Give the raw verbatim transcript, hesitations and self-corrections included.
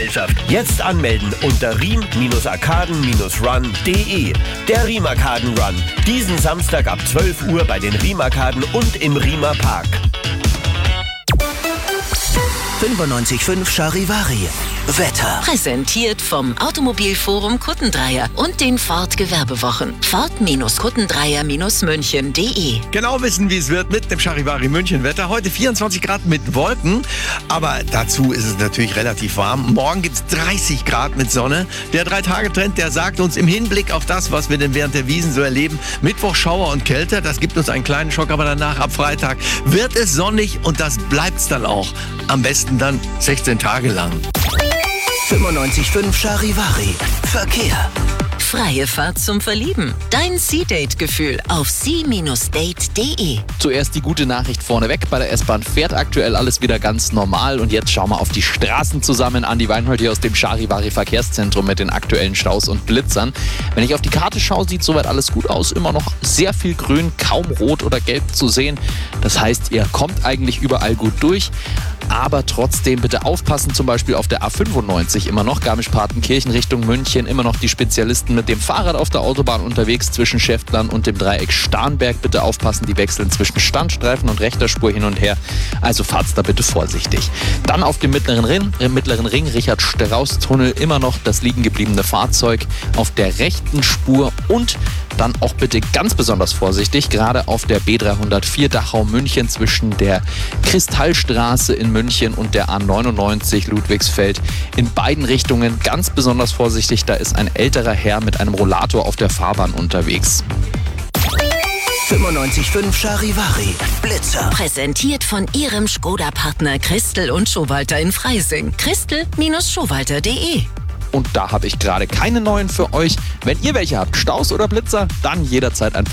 Fahrgemeinschaft. Jetzt anmelden unter riem arkaden run punkt de. Der Riem Arkaden Run. Diesen Samstag ab zwölf Uhr bei den Riem Arkaden und im Riemer Park. fünfundneunzig Komma fünf Charivari. Wetter. Präsentiert vom Automobilforum Kuttendreier und den Ford Gewerbewochen. Ford Kuttendreier München punkt de. Genau wissen, wie es wird mit dem Charivari München Wetter. Heute vierundzwanzig Grad mit Wolken, aber dazu ist es natürlich relativ warm. Morgen gibt es dreißig Grad mit Sonne. Der Drei-Tage-Trend, der sagt uns im Hinblick auf das, was wir denn während der Wiesn so erleben, Mittwoch Schauer und Kälte. Das gibt uns einen kleinen Schock, aber danach ab Freitag wird es sonnig und das bleibt's dann auch. Am besten dann sechzehn Tage lang. fünfundneunzig Komma fünf Charivari. Verkehr. Freie Fahrt zum Verlieben. Dein Sea-Date-Gefühl auf sea Bindestrich date punkt de. Zuerst die gute Nachricht vorneweg. Bei der S-Bahn fährt aktuell alles wieder ganz normal. Und jetzt schauen wir auf die Straßen zusammen. Andi Weinhold hier aus dem Charivari Verkehrszentrum mit den aktuellen Staus und Blitzern. Wenn ich auf die Karte schaue, sieht soweit alles gut aus. Immer noch sehr viel Grün, kaum Rot oder Gelb zu sehen. Das heißt, ihr kommt eigentlich überall gut durch. Aber trotzdem bitte aufpassen, zum Beispiel auf der A fünfundneunzig immer noch Garmisch-Partenkirchen Richtung München, immer noch die Spezialisten mit dem Fahrrad auf der Autobahn unterwegs zwischen Schäftlern und dem Dreieck Starnberg. Bitte aufpassen, die wechseln zwischen Standstreifen und rechter Spur hin und her, also fahrt's da bitte vorsichtig. Dann auf dem mittleren Ring, im mittleren Ring Richard-Strauß-Tunnel immer noch das liegen gebliebene Fahrzeug auf der rechten Spur und dann auch bitte ganz besonders vorsichtig, gerade auf der B dreihundertvier Dachau-München zwischen der Kristallstraße in München und der A neunundneunzig Ludwigsfeld. In beiden Richtungen ganz besonders vorsichtig, da ist ein älterer Herr mit einem Rollator auf der Fahrbahn unterwegs. fünfundneunzig Komma fünf Charivari. Blitzer. Präsentiert von Ihrem Skoda-Partner Christel und Schowalter in Freising. christel Schowalter punkt de. Und da habe ich gerade keine neuen für euch. Wenn ihr welche habt, Staus oder Blitzer, dann jederzeit einfach